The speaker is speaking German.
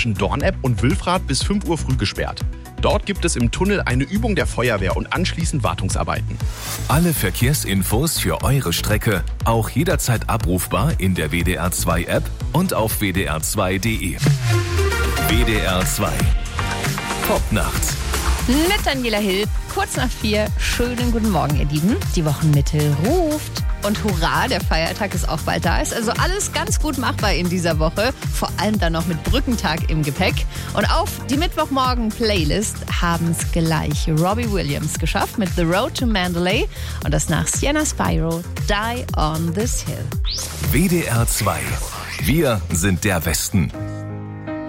zwischen Dornepp und Wülfrath bis 5 Uhr früh gesperrt. Dort gibt es im Tunnel eine Übung der Feuerwehr und anschließend Wartungsarbeiten. Alle Verkehrsinfos für eure Strecke auch jederzeit abrufbar in der WDR2-App und auf wdr2.de. WDR 2 Popnacht. Mit Daniela Hill, kurz nach 4. Schönen guten Morgen, ihr Lieben. Die Wochenmitte ruft. Und hurra, der Feiertag ist auch bald da. Ist also alles ganz gut machbar in dieser Woche. Vor allem dann noch mit Brückentag im Gepäck. Und auf die Mittwochmorgen-Playlist haben es gleich Robbie Williams geschafft mit The Road to Mandalay. Und das nach Sienna Spyro, Die on This Hill. WDR 2. Wir sind der Westen.